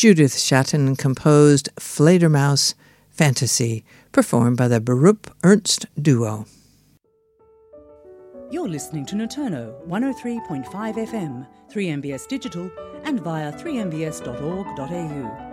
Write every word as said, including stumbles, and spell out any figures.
Judith Schatten composed Fledermaus Fantasy, performed by the Berup Ernst Duo. You're listening to Noturno one oh three point five F M, three M B S Digital, and via three m b s dot org dot a u.